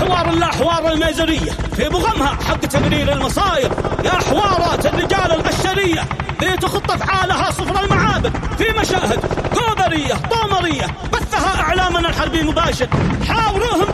حوار الأحوار الميزرية في بغمها حق تقرير المصاير، يا حوارات الرجال البشرية بيت خط أفعالها صفر المعابد في مشاهد كوبرية طومرية بثها إعلامنا الحربي مباشر. حاوروهم